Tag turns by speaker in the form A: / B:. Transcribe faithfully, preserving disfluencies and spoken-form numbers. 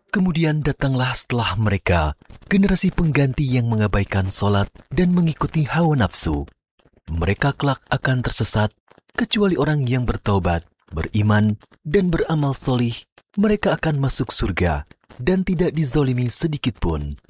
A: Kemudian datanglah setelah mereka generasi pengganti yang mengabaikan solat dan mengikuti hawa nafsu. Mereka kelak akan tersesat, kecuali orang yang bertaubat, beriman, dan beramal solih. Mereka akan masuk surga dan tidak dizolimi sedikit pun.